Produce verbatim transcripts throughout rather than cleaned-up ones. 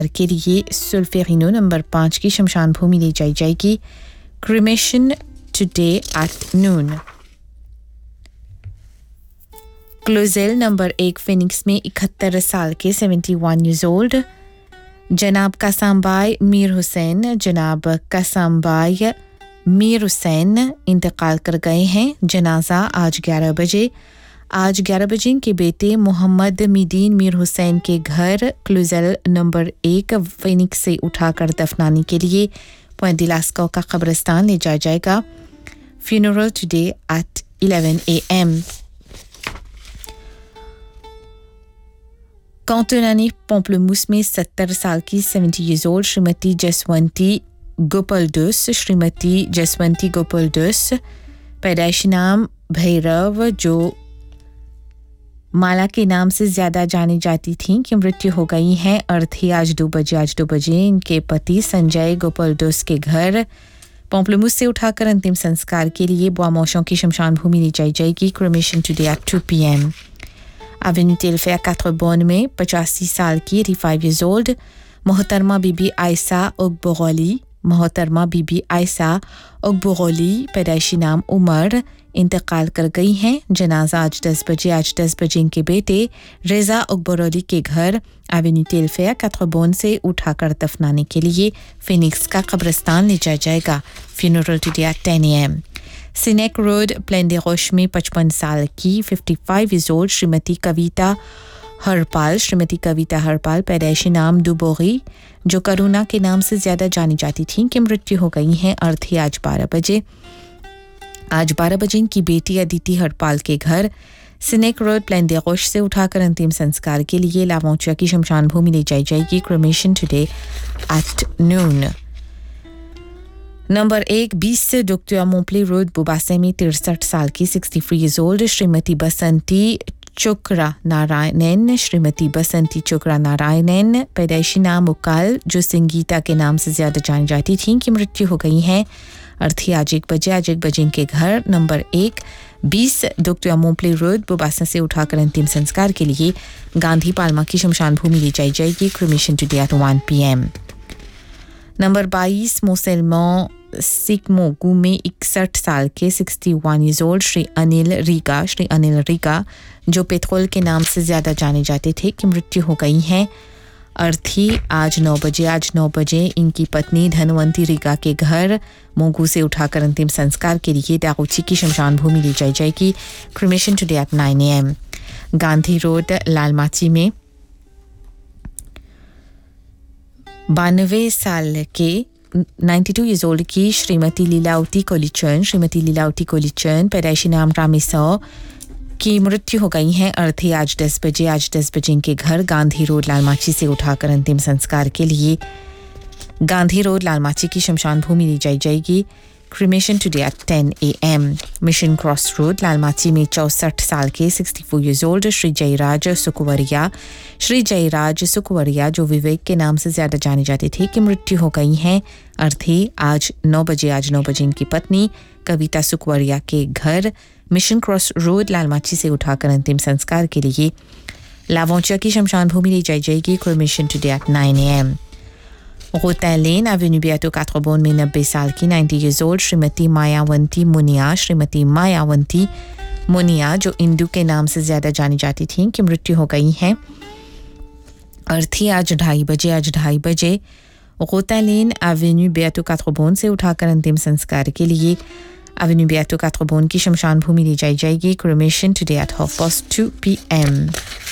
के लिए सुल्फेरिनो नंबर पाँच की शमशान भूमि ले जाई जाएगी cremation today at noon क्लोजेल number एक फिनिक्स में इकहत्तर साल के इकहत्तर years old जनाब कासमबाई मीर हुसैन जनाब कासमबाई मीर हुसैन इंतकाल कर गए हैं जनाजा आज ग्यारह बजे आज ग्यारह बजे इनके बेटे मोहम्मद मीदीन मीर हुसैन के घर क्लोजेल नंबर एक फिनिक्स से उठाकर दफनाने के लिए पॉइंट डिलास्को का कब्रिस्तान ले जाया जाएगा funeral today at eleven a m कांटोनानी पोम्प्लेमूस में सत्तर साल की seventy years old Shrimati Jaswanti गोपालदोस Shrimati Jaswanti गोपालदोस पैदाइशी नाम भैरव जो माला के नाम से ज्यादा जानी जाती थीं कि मृत्यु हो गई है अर्थी आज दो बजे आज दो बजे इनके पति संजय गोपालदोस के घर पोम्प्लेमूस से उठाकर अंतिम संस्कार के लिए बोआमोशों की शमशान भूमि ले जाई जाएगी cremation today at two p m Avenue टेलफेयर कात्रबोन में पचासी साल की eighty-five years old मोहतरमा बीबी आयशा ओगबोगोली मोहतरमा बीबी आयशा ओगबोगोली पैदाइशी नाम उमर इंतकाल कर गई हैं जनाजा आज दस बजे आज दस बजे इनके बेटे रेजा ओगबोगोली के घर एवेन्यू टेलफेयर कात्रबोन से उठाकर दफनाने के लिए फिनिक्स का कब्रिस्तान ले जाया जाएगा funeral today at ten a m सिनेक road plane दे रोश में पचपन साल की fifty-five years old श्रीमती कविता हरपाल श्रीमती कविता हरपाल पैदाइशी नाम दुबोगी जो करुणा के नाम से ज्यादा जानी जाती थीं कि मृत्यु हो गई हैं अर्थी आज बारह बजे आज बारह बजे इनकी बेटी अदिति हरपाल के घर सिनेक रोड प्लेन दे रोश से उठाकर अंतिम संस्कार के लिए लावोंचा की शमशान भूमि ले जाई जाएगी cremation today at noon number एक बीस से डॉक्टर मोंपले रोड बुबासे में तिरसठ साल की sixty-three years old श्रीमती बसंती चोकरा नारायणन श्रीमती बसंती चोकरा नारायणन पैदाइशी नाम उकाल जो संगीता के नाम से ज्यादा जानी जाती थीं कि मृत्यु हो गई हैं अर्थी आज एक बजे आज एक बजे के घर नंबर एक बीस डॉक्टर मोंपले रोड बुबासा से उठाकर अंतिम संस्कार के लिए गांधी पाल्मा की शमशान भूमि ले जाई जाएगी cremation today at one p m number बाईस मुसलमान सिकमोगू में इकसठ साल के sixty-one years old Shri Anil Riga Shri Anil Riga जो पेट्रोल के नाम से ज्यादा जाने जाते थे कि मृत्यु हो गई हैं अर्थी आज नौ बजे आज नौ बजे इनकी पत्नी धनवंती रीगा के घर मोगू से उठाकर अंतिम संस्कार के लिए दागोची की शमशान भूमि ले जाई जाएगी cremation today at nine a m Gandhi road लालमाची में बानवे साल के ninety-two years old की श्रीमती लीलावती कोलिचन श्रीमती लीलावती कोलिचन पैदाइशी नाम रामेसौ की मृत्यु हो गई हैं अर्थी आज दस बजे आज दस बजे इनके घर गांधी रोड लालमाची से उठाकर अंतिम संस्कार के लिए गांधी रोड लालमाची की शमशान भूमि ले जाई जाएगी cremation today at ten a m mission cross road लालमाची में चौसठ साल के sixty-four years old Shri Jayraj सुकुवरिया Shri Jayraj सुकुवरिया जो विवेक के नाम से ज्यादा जाने जाते थे कि मृत्यु हो गई हैं अर्थी आज नौ बजे आज नौ बजे इनकी पत्नी कविता सुकुवरिया के घर मिशन क्रॉस रोड लालमाची से उठाकर अंतिम संस्कार के लिए लावोंचा की शमशान भूमि ले जाई जाएगी cremation today at nine a m रोता लेन एवेन्यू बियाटो कात्रबोन में नब्बे साल की ninety years old श्रीमती मायावंती मुनिया श्रीमती मायावंती मुनिया जो इंदू के नाम से ज्यादा जानी जाती थीं कि मृत्यु हो गई हैं अर्थी आज ढाई बजे आज ढाई बजे रोता लेन एवेन्यू बियाटो कात्रबोन से उठाकर अंतिम संस्कार के लिए एवेन्यू बियाटो कात्रबोन की शमशान भूमि ले जाई जाएगी cremation today at half past two p m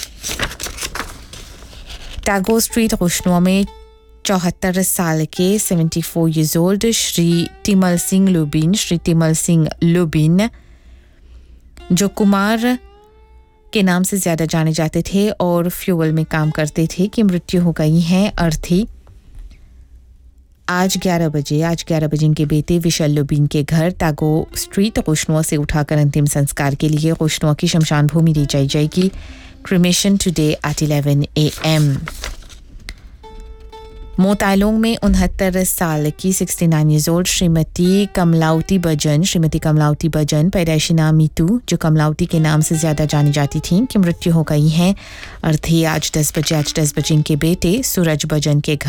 Tagore street रोशनुआ में चौहत्तर साल के seventy-four years old श्री तिमल सिंह लुबिन श्री तिमल सिंह लुबिन जो कुमार के नाम से ज्यादा जाने जाते थे और फ्यूल में काम करते थे कि मृत्यु हो गई हैं अर्थी आज ग्यारह बजे आज ग्यारह बजे इनके बेटे विशाल लुबिन के घर तागो स्ट्रीट रोशनुआ से उठाकर अंतिम संस्कार के लिए रोशनुआ की शमशान भूमि ले जाई जाएगी cremation today at eleven a m मोतालोंग में उनहत्तर साल की sixty nine years old Shrimati Kamalavati बजन श्रीमती कमलावती बजन पैदाइशी नाम मीतू जो कमलावती के नाम से ज़्यादा जानी जाती थीं की मृत्यु हो गई है। अर्थी आज दस बजे आज दस बजे इनके बेटे सूरज बजन के घर